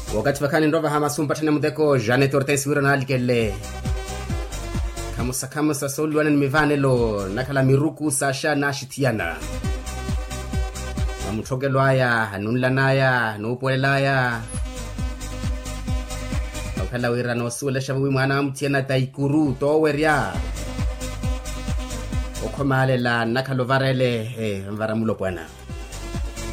wakati wakani ndova hama sumpatane mudeko Janet Hortense wira na alikele kamusa solu wana nimivanelo nakala miruku sasha na shitiana namutogelo aya nunlanaya nupolelaya wakala wira no sule shabu mwana mtiana taikuru toweria okomale la nakalo varele mvaramulo bwana